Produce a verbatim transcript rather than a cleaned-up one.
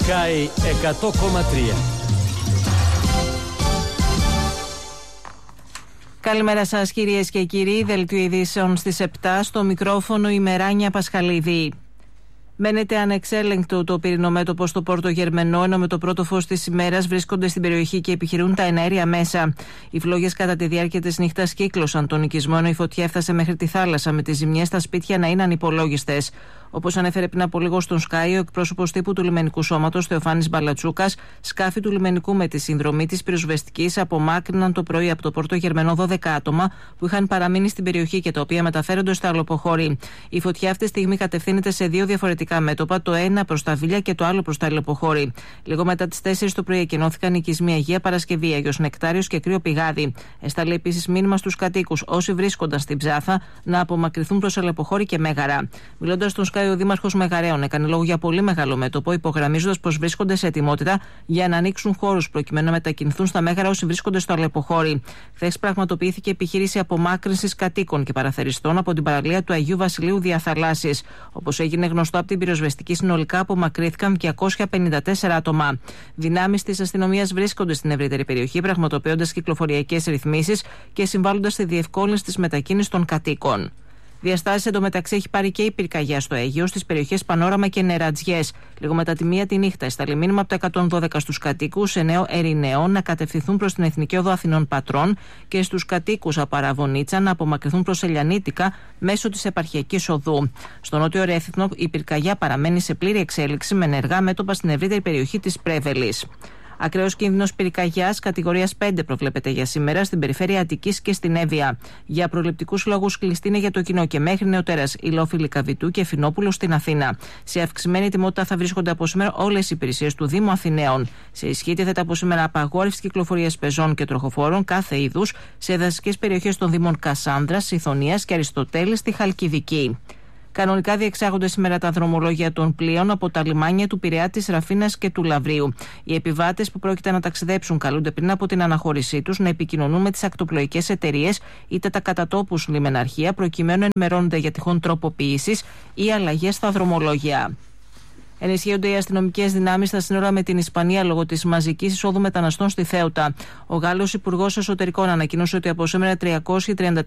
Sky εκατό κόμμα τρία. Καλημέρα σας κυρίες και κύριοι, δελτίο ειδήσεων στις επτά, στο μικρόφωνο η Μεράνια Πασχαλίδη. Μένεται ανεξέλεγκτο το πυρηνομέτωπο στο Πόρτο Γερμενό, ενώ με το πρώτο φως της ημέρας βρίσκονται στην περιοχή και επιχειρούν τα εναέρια μέσα. Οι φλόγες κατά τη διάρκεια της νύχτας κύκλωσαν τον οικισμό, ενώ η φωτιά έφτασε μέχρι τη θάλασσα, με τις ζημιές στα σπίτια να είναι ανυπολόγιστες. Όπως ανέφερε πριν από λίγο στον Sky ο εκπρόσωπος τύπου του λιμενικού σώματος, Θεοφάνης Μπαλατσούκας, σκάφη του λιμενικού με τη συνδρομή της πυροσβεστικής απομάκρυναν το πρωί από το Πόρτο Γερμενό δώδεκα άτομα που είχαν παραμείνει στην περιοχή και τα οποία μεταφέρονται στο Αλοποχώρι. Η φωτιά αυτή τη στιγμή κατευθύνεται σε δύο διαφορετικά μέτωπα, το ένα προς τα Βίλια και το άλλο προς τα Αλοποχώρι. Λίγο μετά τις τέσσερις το πρωί εκενώθηκαν οικισμοί Αγία Παρασκευή, Αγιος Νεκτάριος και Κρύο Πηγάδι. Έσταλε επίσης μήνυμα στους κατοίκους, όσοι βρίσκονταν στην Ψάθα, να απομακρυνθούν προς Αλοποχώρι και Μέγαρα. Μιλώντας στον Sky, ο Δήμαρχος Μεγαρέων έκανε λόγο για πολύ μεγάλο μέτωπο, υπογραμμίζοντας πως βρίσκονται σε ετοιμότητα για να ανοίξουν χώρους προκειμένου να μετακινηθούν στα Μέγαρα όσοι βρίσκονται στο Αλεποχώρι. Χθες πραγματοποιήθηκε επιχείρηση απομάκρυνσης κατοίκων και παραθεριστών από την παραλία του Αγίου Βασιλείου Διαθαλάσσης. Όπως έγινε γνωστό από την πυροσβεστική, συνολικά απομακρύνθηκαν διακόσια πενήντα τέσσερα άτομα. Δυνάμεις της αστυνομίας βρίσκονται στην ευρύτερη περιοχή, πραγματοποιώντας κυκλοφοριακές ρυθμίσεις και συμβάλλοντας στη διευκόλυνση της μετακίνησης των κατοίκων. Διαστάσεις εντωμεταξύ έχει πάρει και η πυρκαγιά στο Αίγαιο, στις περιοχές Πανόραμα και Νερατζιές. Λίγο μετά τη μία τη νύχτα, έσταλε μήνυμα από το εκατόν δώδεκα στους κατοίκους Εννέο Ερηναίων να κατευθυνθούν προς την Εθνική Οδό Αθηνών Πατρών και στους κατοίκους Απαραβωνίτσα να απομακρυνθούν προς Ελιανίτικα μέσω της επαρχιακής οδού. Στο νότιο Ρέθυμνο η πυρκαγιά παραμένει σε πλήρη εξέλιξη με ενεργά μέτωπα στην ευρύτερη περιοχή της Πρέβελης. Ακραίος κίνδυνος πυρκαγιάς κατηγορίας πέντε προβλέπεται για σήμερα στην περιφέρεια Αττικής και στην Εύβοια. Για προληπτικούς λόγους κλειστή είναι για το κοινό και μέχρι νεοτέρας Ηλόφιλη Καβιτού και Φινόπουλο στην Αθήνα. Σε αυξημένη ετοιμότητα θα βρίσκονται από σήμερα όλες οι υπηρεσίες του Δήμου Αθηναίων. Σε ισχύ τίθεται από σήμερα απαγόρευση κυκλοφορίας πεζών και τροχοφόρων κάθε είδους σε δασικές περιοχές των Δήμων Κασάνδρας, Σιθωνίας και Αριστοτέλη στη Χαλκιδική. Κανονικά διεξάγονται σήμερα τα δρομολόγια των πλοίων από τα λιμάνια του Πειραιά, της Ραφίνας και του Λαβρίου. Οι επιβάτες που πρόκειται να ταξιδέψουν καλούνται πριν από την αναχώρησή τους να επικοινωνούν με τις ακτοπλοϊκές εταιρείες είτε τα κατατόπους λιμεναρχεία προκειμένου να ενημερώνονται για τυχόν τροποποίησης ή αλλαγές στα δρομολόγια. Ενισχύονται οι αστυνομικές δυνάμεις στα σύνορα με την Ισπανία λόγω της μαζικής εισόδου μεταναστών στη Θέουτα. Ο Γάλλος Υπουργός Εσωτερικών ανακοίνωσε ότι από σήμερα τριακόσιοι τριάντα